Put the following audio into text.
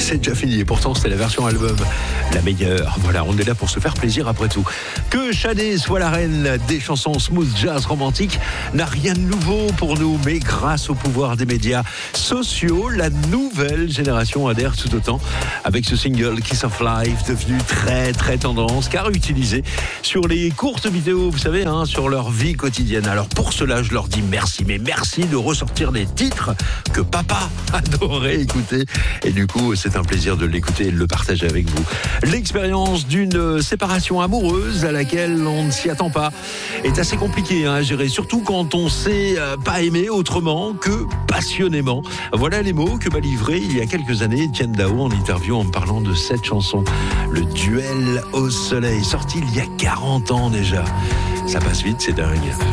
c'est déjà fini. Et pourtant, c'est la version album la meilleure. Voilà, on est là pour se faire plaisir après tout. Que Shadé soit la reine des chansons smooth jazz romantique n'a rien de nouveau pour nous. Mais grâce au pouvoir des médias sociaux, la nouvelle génération adhère tout autant avec ce single Kiss of Life devenu très très tendance car utilisé sur les courtes vidéos, vous savez, sur leur vie quotidienne. Alors pour cela, je leur dis merci, mais merci de ressortir des titres que papa adorait écouter. Et du coup, c'est un plaisir de l'écouter et de le partager avec vous. L'expérience d'une séparation amoureuse à laquelle on ne s'y attend pas est assez compliquée à gérer, surtout quand on sait pas aimer autrement que passionnément. Voilà les mots que m'a livré il y a quelques années Etienne Dao en interview en me parlant de cette chanson, Le Duel au Soleil, sorti il y a 40 ans déjà. Ça passe vite, c'est dingue.